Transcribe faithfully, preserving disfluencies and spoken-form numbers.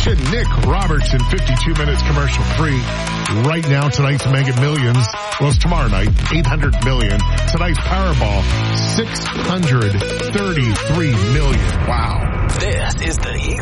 Station. Nick Robertson, fifty-two minutes commercial free. Right now, tonight's Mega Millions. Well, it's tomorrow night, eight hundred million. Tonight's Powerball, six hundred thirty-three million. Wow. This is the Hit